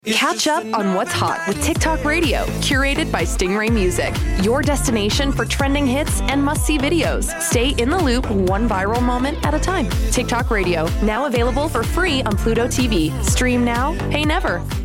Catch up on what's hot with TikTok Radio, curated by Stingray Music. Your destination for trending hits and must-see videos. Stay in the loop, one viral moment at a time. TikTok Radio, now available for free on Pluto TV. Stream now, pay never.